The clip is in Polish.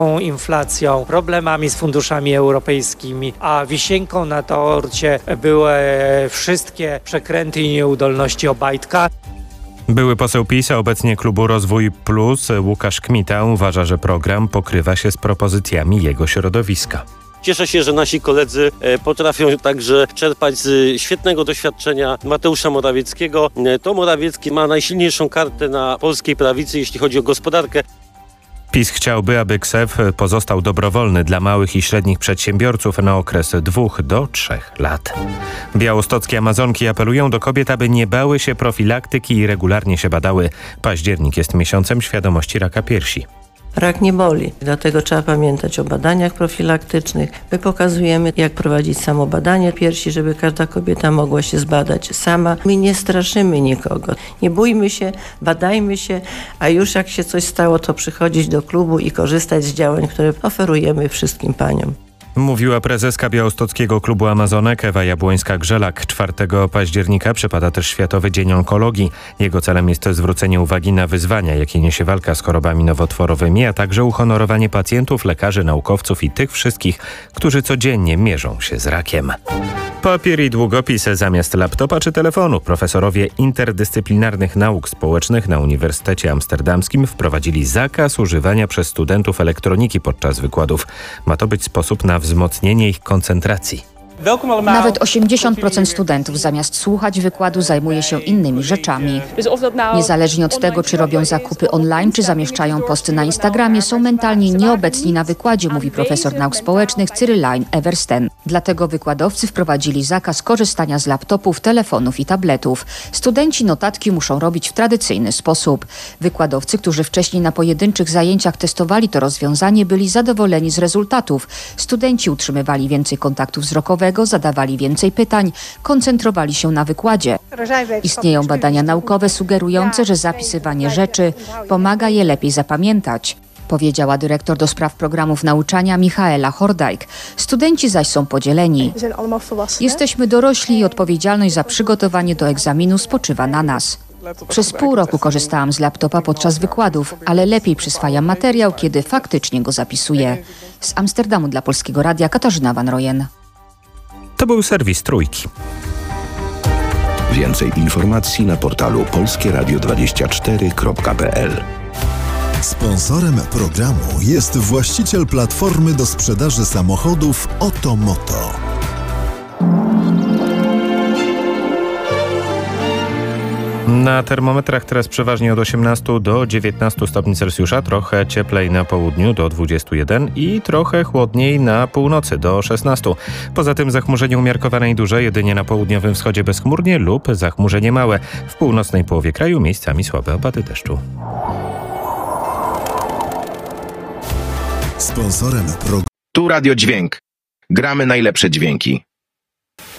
inflacją, problemami z funduszami europejskimi, a wisienką na torcie były wszystkie przekręty i nieudolności Obajtka. Były poseł PiS, a obecnie klubu Rozwój Plus Łukasz Kmita uważa, że program pokrywa się z propozycjami jego środowiska. Cieszę się, że nasi koledzy potrafią także czerpać z świetnego doświadczenia Mateusza Morawieckiego. To Morawiecki ma najsilniejszą kartę na polskiej prawicy, jeśli chodzi o gospodarkę. PiS chciałby, aby KSEF pozostał dobrowolny dla małych i średnich przedsiębiorców na okres 2 do 3 lat. Białostockie Amazonki apelują do kobiet, aby nie bały się profilaktyki i regularnie się badały. Październik jest miesiącem świadomości raka piersi. Rak nie boli, dlatego trzeba pamiętać o badaniach profilaktycznych. My pokazujemy, jak prowadzić samo badanie piersi, żeby każda kobieta mogła się zbadać sama. My nie straszymy nikogo. Nie bójmy się, badajmy się, a już jak się coś stało, to przychodzić do klubu i korzystać z działań, które oferujemy wszystkim paniom. Mówiła prezeska Białostockiego Klubu Amazonek Ewa Jabłońska-Grzelak. 4 października przypada też Światowy Dzień Onkologii. Jego celem jest zwrócenie uwagi na wyzwania, jakie niesie walka z chorobami nowotworowymi, a także uhonorowanie pacjentów, lekarzy, naukowców i tych wszystkich, którzy codziennie mierzą się z rakiem. Papier i długopis zamiast laptopa czy telefonu. Profesorowie interdyscyplinarnych nauk społecznych na Uniwersytecie Amsterdamskim wprowadzili zakaz używania przez studentów elektroniki podczas wykładów. Ma to być sposób na wzmocnienie ich koncentracji. Nawet 80% studentów zamiast słuchać wykładu zajmuje się innymi rzeczami. Niezależnie od tego, czy robią zakupy online, czy zamieszczają posty na Instagramie, są mentalnie nieobecni na wykładzie, mówi profesor nauk społecznych Cyrylain Eversten. Dlatego wykładowcy wprowadzili zakaz korzystania z laptopów, telefonów i tabletów. Studenci notatki muszą robić w tradycyjny sposób. Wykładowcy, którzy wcześniej na pojedynczych zajęciach testowali to rozwiązanie, byli zadowoleni z rezultatów. Studenci utrzymywali więcej kontaktu wzrokowego, zadawali więcej pytań, koncentrowali się na wykładzie. Istnieją badania naukowe sugerujące, że zapisywanie rzeczy pomaga je lepiej zapamiętać, powiedziała dyrektor do spraw programów nauczania Michaela Hordijk. Studenci zaś są podzieleni. Jesteśmy dorośli i odpowiedzialność za przygotowanie do egzaminu spoczywa na nas. Przez pół roku korzystałam z laptopa podczas wykładów, ale lepiej przyswajam materiał, kiedy faktycznie go zapisuję. Z Amsterdamu dla Polskiego Radia Katarzyna Van Royen. To był serwis Trójki. Więcej informacji na portalu polskieradio24.pl. Sponsorem programu jest właściciel platformy do sprzedaży samochodów Otomoto. Na termometrach teraz przeważnie od 18 do 19 stopni Celsjusza, trochę cieplej na południu do 21 i trochę chłodniej na północy do 16. Poza tym zachmurzenie umiarkowane i duże, jedynie na południowym wschodzie bezchmurnie lub zachmurzenie małe. W północnej połowie kraju miejscami słabe opady deszczu. Sponsorem programu Tu Radio Dźwięk. Gramy najlepsze dźwięki.